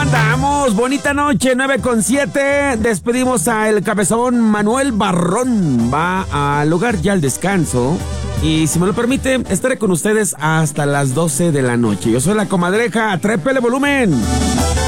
andamos, bonita noche, 9:07. Despedimos a el cabezón Manuel Barrón. Va al hogar ya al descanso. Y si me lo permite, estaré con ustedes hasta las 12 de la noche. Yo soy la comadreja, trépele volumen.